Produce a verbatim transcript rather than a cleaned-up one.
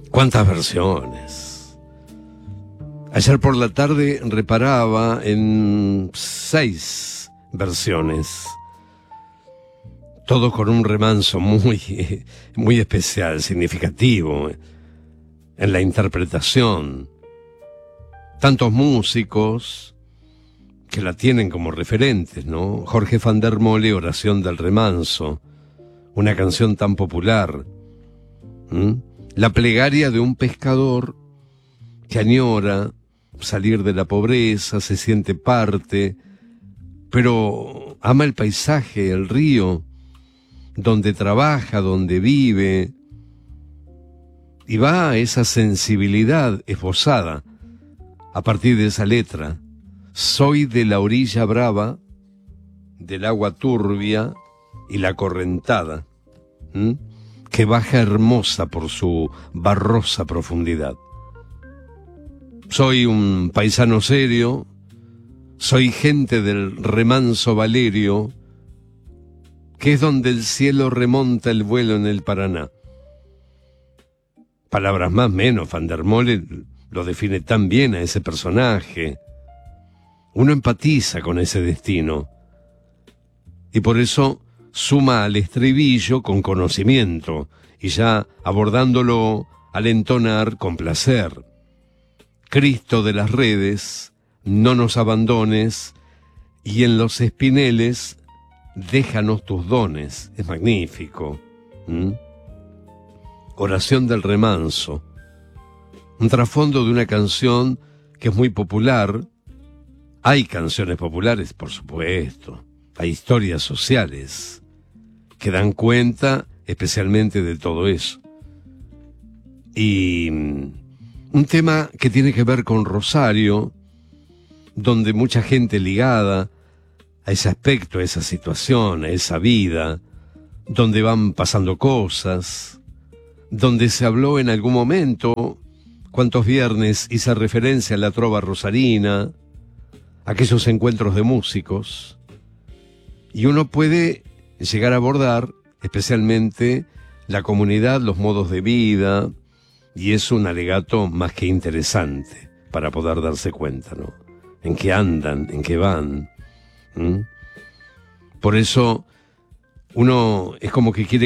¿Cuántas versiones? Ayer por la tarde reparaba en seis versiones, todo con un remanso muy, muy especial, significativo en la interpretación. Tantos músicos que la tienen como referentes, ¿no? Jorge van der Mole, Oración del Remanso, una canción tan popular. ¿Mm? La plegaria de un pescador que añora salir de la pobreza, se siente parte, pero ama el paisaje, el río, donde trabaja, donde vive, y va a esa sensibilidad esbozada a partir de esa letra. Soy de la orilla brava, del agua turbia y la correntada, ¿Mm? que baja hermosa por su barrosa profundidad. Soy un paisano serio, soy gente del remanso Valerio, que es donde el cielo remonta el vuelo en el Paraná. Palabras más menos, van der Mole lo define tan bien a ese personaje. Uno empatiza con ese destino y por eso suma al estribillo con conocimiento y ya abordándolo al entonar con placer. Cristo de las redes, no nos abandones, y en los espineles déjanos tus dones. Es magnífico. ¿Mm? Oración del Remanso, un trasfondo de una canción que es muy popular. Hay canciones populares, por supuesto, hay historias sociales que dan cuenta especialmente de todo eso. Y un tema que tiene que ver con Rosario, donde mucha gente ligada a ese aspecto, a esa situación, a esa vida, donde van pasando cosas, donde se habló en algún momento, cuántos viernes hice referencia a la trova rosarina, aquellos encuentros de músicos, y uno puede llegar a abordar especialmente la comunidad, los modos de vida, y es un alegato más que interesante para poder darse cuenta, ¿no? En qué andan, en qué van. ¿Mm? Por eso uno es como que quiere